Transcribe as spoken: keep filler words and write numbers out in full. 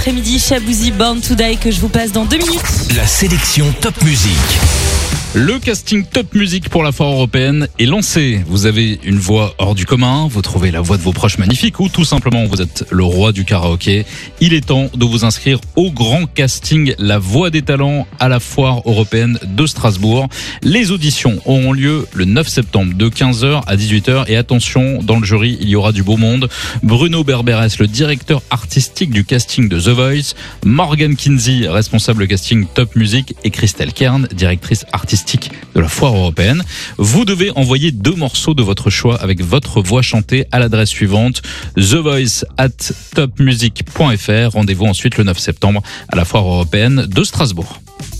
Après-midi, Shaboozey, Born to Die, que je vous passe dans deux minutes. La sélection Top Music. Le casting Top Music pour la foire européenne est lancé. Vous avez une voix hors du commun, vous trouvez la voix de vos proches magnifique ou tout simplement vous êtes le roi du karaoké. Il est temps de vous inscrire au grand casting La Voix des Talents à la foire européenne de Strasbourg. Les auditions auront lieu le neuf septembre de quinze heures à dix-huit heures et attention, dans le jury, il y aura du beau monde. Bruno Berberes, le directeur artistique du casting de The Voice, Morgan Kinsey, responsable casting Top Music et Christelle Kern, directrice artistique de la foire européenne. Vous devez envoyer deux morceaux de votre choix avec votre voix chantée à l'adresse suivante the voice at top music point f r. Rendez-vous ensuite le neuf septembre à la foire européenne de Strasbourg.